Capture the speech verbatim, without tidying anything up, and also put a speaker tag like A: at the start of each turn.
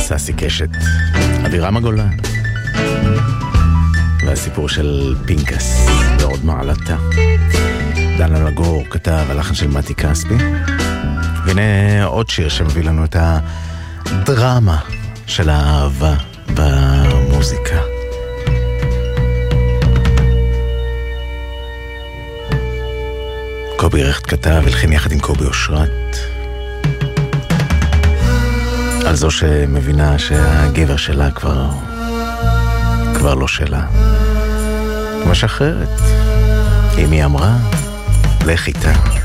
A: ססי קשת, אבירם הגולן, והסיפור של פינקס ועוד מעלתה. דן אלגור כתב הלחן של מתי כספי. והנה עוד שיר שמביא לנו את הדרמה של האהבה במוזיקה. קובי רכט כתב, הלחין יחד עם קובי אושרת, על זו שמבינה שהגבר שלה כבר כבר לא שלה, משחררת. אם היא אמרה לך איתה.